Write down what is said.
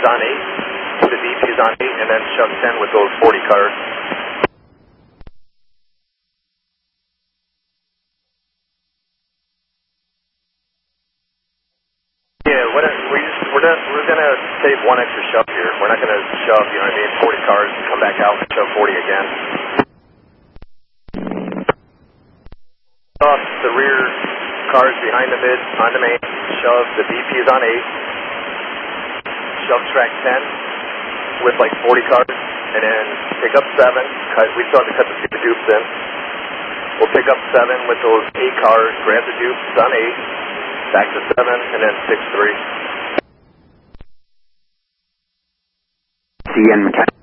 is on 8, the DP is on 8, and then shove 10 with those 40 cars. Yeah, we're going to take one extra shove here. We're not going to shove, 40 cars and come back out and shove 40 again. Off the rear cars behind the mid on the main, shove the DP is on 8, shove track 10 with like 40 cars, and then pick up 7, we still have to cut the dupes in. We'll pick up 7 with those 8 cars, grab the dupes on 8, back to 7, and then 6-3. CN Mechanic.